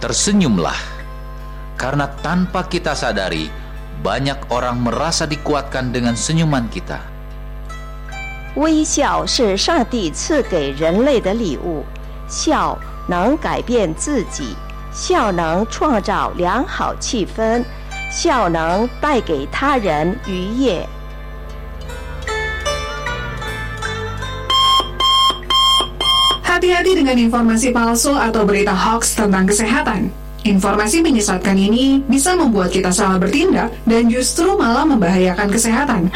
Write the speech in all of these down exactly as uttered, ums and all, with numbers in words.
Tersenyumlah, karena tanpa kita sadari, banyak orang merasa dikuatkan dengan senyuman kita. 微笑是上帝赐给人类的礼物，笑能改变自己，笑能创造良好气氛，笑能带给他人愉悦。 Hati-hati dengan informasi palsu atau berita hoax tentang kesehatan. Informasi menyesatkan ini bisa membuat kita salah bertindak dan justru malah membahayakan kesehatan.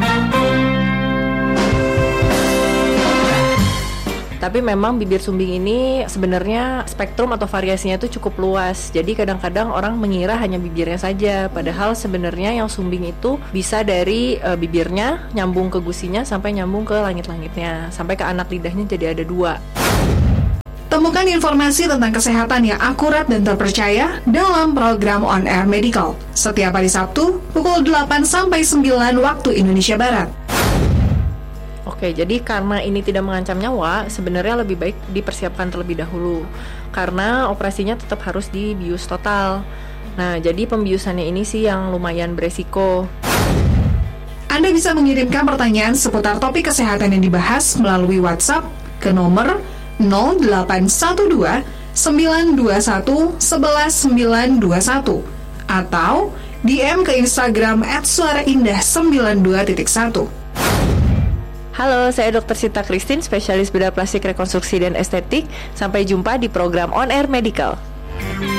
Tapi memang bibir sumbing ini sebenarnya spektrum atau variasinya itu cukup luas. Jadi kadang-kadang orang mengira hanya bibirnya saja, padahal sebenarnya yang sumbing itu bisa dari e, bibirnya nyambung ke gusinya sampai nyambung ke langit-langitnya, sampai ke anak lidahnya, jadi ada dua. Temukan informasi tentang kesehatan yang akurat dan terpercaya dalam program On Air Medical setiap hari Sabtu pukul delapan sampai sembilan waktu Indonesia Barat. Oke, jadi karena ini tidak mengancam nyawa, sebenarnya lebih baik dipersiapkan terlebih dahulu, karena operasinya tetap harus dibius total. Nah, jadi pembiusannya ini sih yang lumayan beresiko. Anda bisa mengirimkan pertanyaan seputar topik kesehatan yang dibahas melalui WhatsApp ke nomor nol delapan satu dua sembilan dua satu satu satu sembilan dua satu atau D M ke Instagram at suara indah sembilan dua titik satu. Halo, saya dokter Sita Christine, spesialis bedah plastik rekonstruksi dan estetik. Sampai jumpa di program On Air Medical.